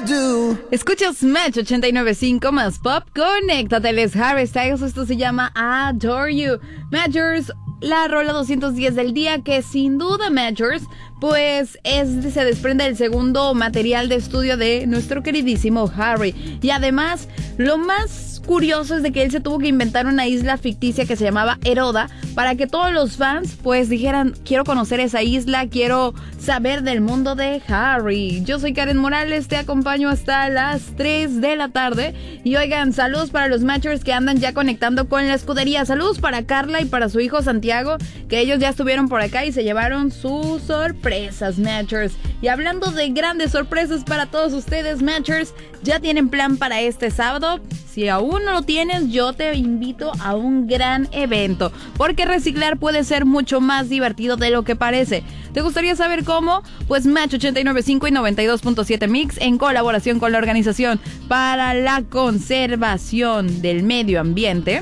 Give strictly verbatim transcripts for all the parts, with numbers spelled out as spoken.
do. Escuchas Match ochenta y nueve punto cinco más Pop. Conéctate, les Harry Styles. Esto se llama Adore You. Matchers, la rola doscientos diez del día, que sin duda, Matchers, pues es, se desprende del segundo material de estudio de nuestro queridísimo Harry. Y además, lo más curioso es de que él se tuvo que inventar una isla ficticia que se llamaba Heroda para que todos los fans pues dijeran: quiero conocer esa isla, quiero saber del mundo de Harry. Yo soy Karen Morales, te acompaño hasta las tres de la tarde. Y oigan, saludos para los Matchers que andan ya conectando con la escudería. Saludos para Carla y para su hijo Santiago, que ellos ya estuvieron por acá y se llevaron sus sorpresas, Matchers. Y hablando de grandes sorpresas para todos ustedes, Matchers, ¿ya tienen plan para este sábado? Si aún no lo tienes, yo te invito a un gran evento, porque reciclar puede ser mucho más divertido de lo que parece. ¿Te gustaría saber cómo? Pues Match ochenta y nueve punto cinco y noventa y dos punto siete Mix, en colaboración con la Organización para la Conservación del Medio Ambiente,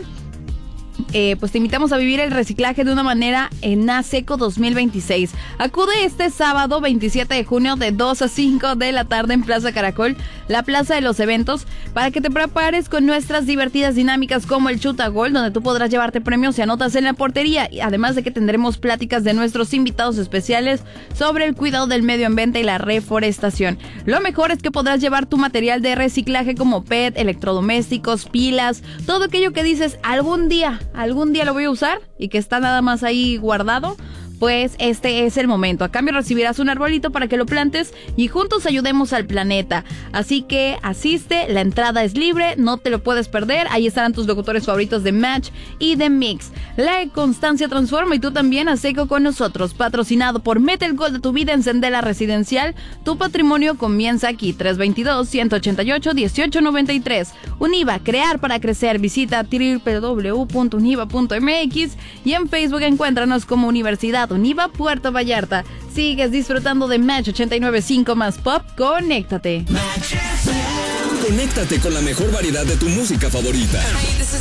Eh, pues te invitamos a vivir el reciclaje de una manera en NASECO dos mil veintiséis. Acude este sábado veintisiete de junio de dos a cinco de la tarde en Plaza Caracol, la plaza de los eventos, para que te prepares con nuestras divertidas dinámicas como el Chuta Gol, donde tú podrás llevarte premios si anotas en la portería, además de que tendremos pláticas de nuestros invitados especiales sobre el cuidado del medio ambiente y la reforestación. Lo mejor es que podrás llevar tu material de reciclaje como P E T, electrodomésticos, pilas, todo aquello que dices algún día algún día lo voy a usar y que está nada más ahí guardado. Pues este es el momento. A cambio recibirás un arbolito para que lo plantes y juntos ayudemos al planeta. Así que asiste, la entrada es libre, no te lo puedes perder. Ahí estarán tus locutores favoritos de Match y de Mix. La constancia transforma y tú también a seco con nosotros. Patrocinado por Mete el Gol de tu vida en Sendera Residencial. Tu patrimonio comienza aquí. tres dos dos, uno ocho ocho, uno ocho nueve tres. Univa, crear para crecer. Visita doble u doble u doble u punto univa punto m x y en Facebook encuéntranos como Universidad Univa Puerto Vallarta. Sigues disfrutando de Match ochenta y nueve punto cinco más Pop. Conéctate. Conéctate con la mejor variedad de tu música favorita. Hey, this is